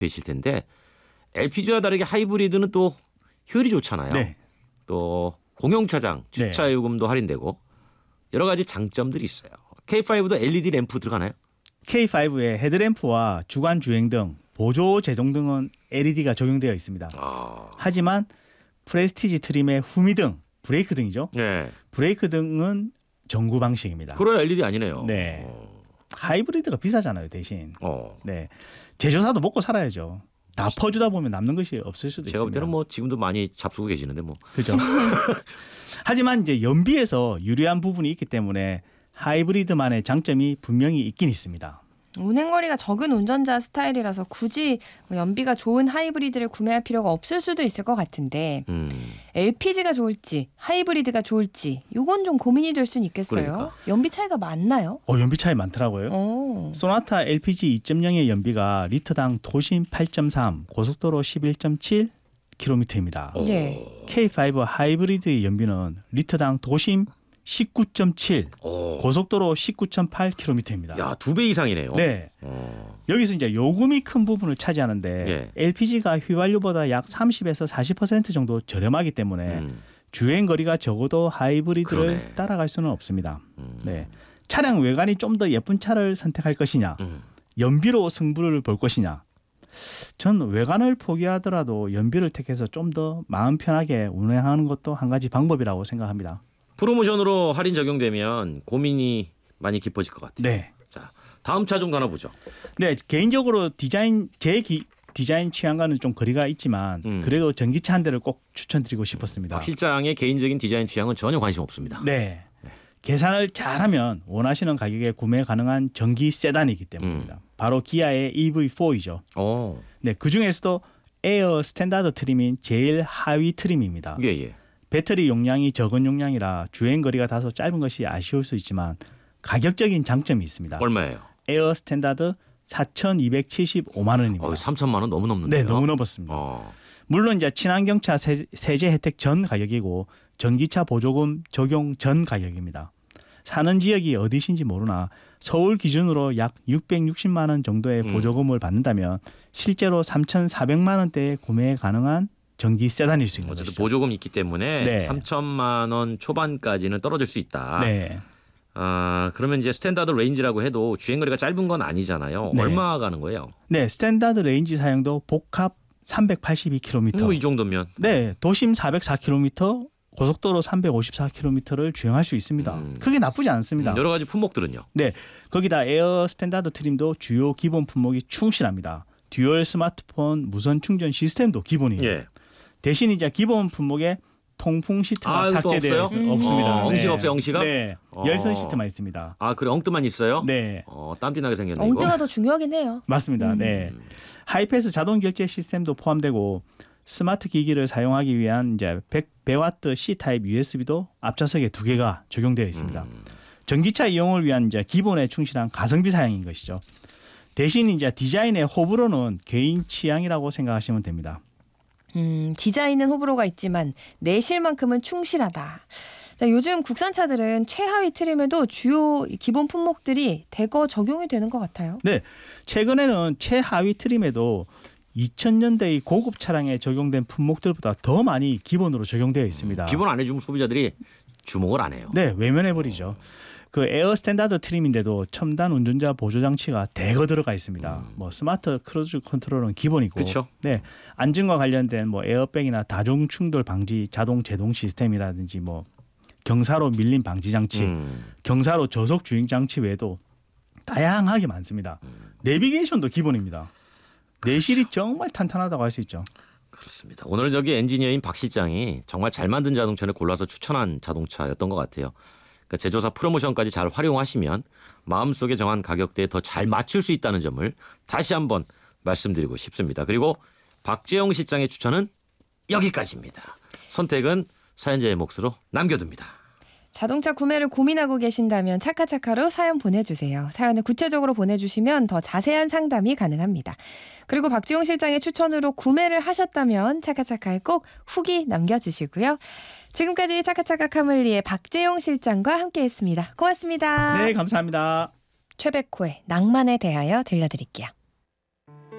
되실 텐데 LPG와 다르게 하이브리드는 또 효율이 좋잖아요. 네. 또 공용차장 주차 요금도 할인되고 여러 가지 장점들이 있어요. K5도 LED 램프 들어가나요? K5에 헤드램프와 주간 주행 등 보조 제동 등은 LED가 적용되어 있습니다. 하지만 프레스티지 트림의 후미등, 브레이크 등이죠. 네. 브레이크 등은 전구 방식입니다. 그래 LED 아니네요. 네. 하이브리드가 비싸잖아요, 대신. 어. 네. 제조사도 먹고 살아야죠. 다 퍼주다 보면 남는 것이 없을 수도 제가 볼 있습니다. 때는 뭐 지금도 많이 잡수고 계시는데 뭐. 그죠. 하지만 이제 연비에서 유리한 부분이 있기 때문에 하이브리드만의 장점이 분명히 있긴 있습니다. 운행거리가 적은 운전자 스타일이라서 굳이 연비가 좋은 하이브리드를 구매할 필요가 없을 수도 있을 것 같은데 LPG가 좋을지 하이브리드가 좋을지 이건 좀 고민이 될 수는 있겠어요. 그러니까. 연비 차이가 많나요? 연비 차이 많더라고요. 소나타 LPG 2.0의 연비가 리터당 도심 8.3, 고속도로 11.7km입니다. 예. K5 하이브리드의 연비는 리터당 도심 19.7, 고속도로 19.8km입니다. 야, 2배 이상이네요. 네. 여기서 이제 요금이 큰 부분을 차지하는데 예. LPG가 휘발유보다 약 30에서 40% 정도 저렴하기 때문에 주행 거리가 적어도 하이브리드를 그러네. 따라갈 수는 없습니다. 네. 차량 외관이 좀 더 예쁜 차를 선택할 것이냐, 연비로 승부를 볼 것이냐. 전 외관을 포기하더라도 연비를 택해서 좀 더 마음 편하게 운행하는 것도 한 가지 방법이라고 생각합니다. 프로모션으로 할인 적용되면 고민이 많이 깊어질 것 같아요. 네. 자, 다음 차 좀 가나보죠. 네, 개인적으로 디자인 취향과는 좀 거리가 있지만 그래도 전기차 한 대를 꼭 추천드리고 싶었습니다. 박 실장의 개인적인 디자인 취향은 전혀 관심 없습니다. 네. 계산을 잘하면 원하시는 가격에 구매 가능한 전기 세단이기 때문입니다. 바로 기아의 EV4이죠. 네, 그 중에서도 에어 스탠다드 트림인 제일 하위 트림입니다. 예. 배터리 용량이 적은 용량이라 주행 거리가 다소 짧은 것이 아쉬울 수 있지만 가격적인 장점이 있습니다. 얼마예요? 에어 스탠다드 4,275만 원입니다. 3천만 원 너무 넘는데요. 네, 너무 넘었습니다. 물론 이제 친환경차 세제 혜택 전 가격이고 전기차 보조금 적용 전 가격입니다. 사는 지역이 어디신지 모르나 서울 기준으로 약 660만 원 정도의 보조금을 받는다면 실제로 3,400만 원대에 구매 가능한 전기 세단일 수 있는 어쨌든 것이죠. 보조금이 있기 때문에 네. 3천만 원 초반까지는 떨어질 수 있다. 네. 그러면 이제 스탠다드 레인지라고 해도 주행거리가 짧은 건 아니잖아요. 네. 얼마 가는 거예요? 네, 스탠다드 레인지 사용도 복합 382km. 이 정도면. 네, 도심 404km, 고속도로 354km를 주행할 수 있습니다. 크게 나쁘지 않습니다. 여러 가지 품목들은요? 네, 거기다 에어 스탠다드 트림도 주요 기본 품목이 충실합니다. 듀얼 스마트폰 무선 충전 시스템도 기본이에요. 예. 대신 이제 기본 품목에 통풍 시트가 이것도 삭제되어 없어요? 없습니다. 엉시가 없어요, 엉시가? 네, 열선 시트만 있습니다. 그래 엉뜨만 있어요? 네, 땀띠나게 생겼네. 엉뜨가 이거. 더 중요하긴 해요. 맞습니다. 네, 하이패스 자동 결제 시스템도 포함되고 스마트 기기를 사용하기 위한 이제 100W C 타입 USB도 앞좌석에 2개가 적용되어 있습니다. 전기차 이용을 위한 이제 기본에 충실한 가성비 사양인 것이죠. 대신 이제 디자인의 호불호는 개인 취향이라고 생각하시면 됩니다. 디자인은 호불호가 있지만 내실만큼은 충실하다. 자, 요즘 국산차들은 최하위 트림에도 주요 기본 품목들이 대거 적용이 되는 것 같아요. 네, 최근에는 최하위 트림에도 2000년대의 고급 차량에 적용된 품목들보다 더 많이 기본으로 적용되어 있습니다. 기본 안 해주면 소비자들이 주목을 안 해요. 네, 외면해버리죠. 그 에어 스탠다드 트림인데도 첨단 운전자 보조 장치가 대거 들어가 있습니다. 뭐 스마트 크루즈 컨트롤은 기본이고, 그렇죠. 네, 안전과 관련된 뭐 에어백이나 다중 충돌 방지 자동 제동 시스템이라든지 뭐 경사로 밀림 방지 장치, 경사로 저속 주행 장치 외에도 다양하게 많습니다. 내비게이션도 기본입니다. 내실이 정말 탄탄하다고 할 수 있죠. 그렇습니다. 오늘 엔지니어인 박 실장이 정말 잘 만든 자동차를 골라서 추천한 자동차였던 것 같아요. 그러니까 제조사 프로모션까지 잘 활용하시면 마음속에 정한 가격대에 더 잘 맞출 수 있다는 점을 다시 한번 말씀드리고 싶습니다. 그리고 박재영 실장의 추천은 여기까지입니다. 선택은 사연자의 몫으로 남겨둡니다. 자동차 구매를 고민하고 계신다면 차카차카로 사연 보내주세요. 사연을 구체적으로 보내주시면 더 자세한 상담이 가능합니다. 그리고 박지용 실장의 추천으로 구매를 하셨다면 차카차카에 꼭 후기 남겨주시고요. 지금까지 차카차카 카멜리의 박재용 실장과 함께했습니다. 고맙습니다. 네, 감사합니다. 최백호의 낭만에 대하여 들려드릴게요.